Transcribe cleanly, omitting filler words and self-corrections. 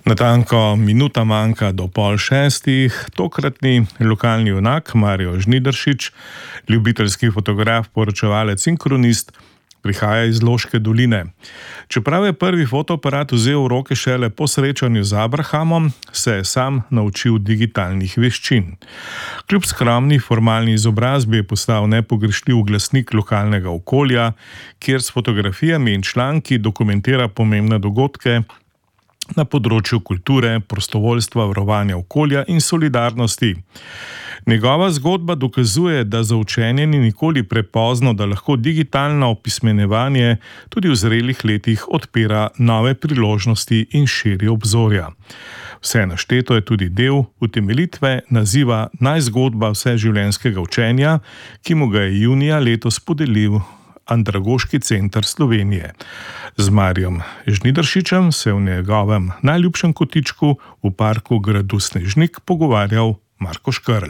Natanko minuta manjka do 5:30, tokratni lokalni junak Mario Žnidaršič, ljubiteljski fotograf, poročevalec in kronist, prihaja iz Loške doline. Čeprav je prvi fotoaparat vzel v roke šele po srečanju z Abrahamom, se je sam naučil digitalnih veščin. Kljub skromni formalni izobrazbi je postal nepogrešljiv glasnik lokalnega okolja, kjer s fotografijami in članki dokumentira pomembne dogodke na področju kulture, prostovoljstva, varovanja okolja in solidarnosti. Njegova zgodba dokazuje, da za učenje ni nikoli prepozno, da lahko digitalno opismenjevanje tudi v zrelih letih odpira nove priložnosti in širi obzorja. Vse našteto je tudi del utemeljitve naziva Najzgodba vseživljenjskega učenja, ki mu ga je junija letos podelil Andragoški center Slovenije. Z Mariom Žnidaršičem se v njegovem najljubšem kotičku v parku gradu Snežnik pogovarjal Marko Škrlj.